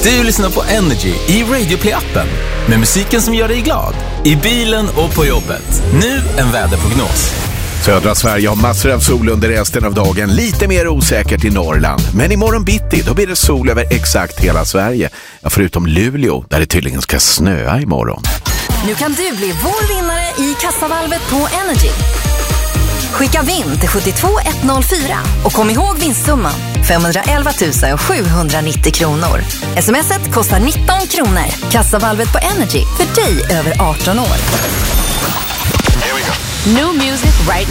Du lyssnar på Energy i Radio Play-appen med musiken som gör dig glad. I bilen och på jobbet. Nu en väderprognos. Södra Sverige har massor av sol under resten av dagen. Lite mer osäkert i Norrland. Men imorgon bitti, då blir det sol över exakt hela Sverige. Ja, förutom Luleå, där det tydligen ska snöa imorgon. Nu kan du bli vår vinnare i kassavalvet på Energy. Skicka vinn till 72104 och kom ihåg vinstsumman 511 790 kronor. SMS-et kostar 19 kronor. Kassavalvet på Energy för dig över 18 år. New music right